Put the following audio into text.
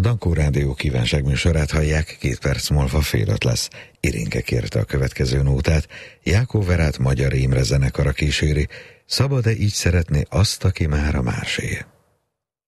Dankó Rádió kívánságműsorát hallják, 2 perc múlva fél 5 lesz. Irinke kérte a következő nótát, Jákó Verát Magyar Imre zenekara kíséri, Szabad-e így szeretni azt, aki már a másé?